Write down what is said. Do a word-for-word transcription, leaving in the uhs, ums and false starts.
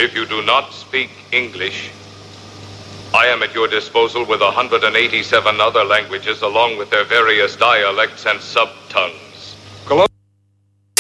If you do not speak English, I am at your disposal with one hundred eighty-seven other languages along with their various dialects and subtongues.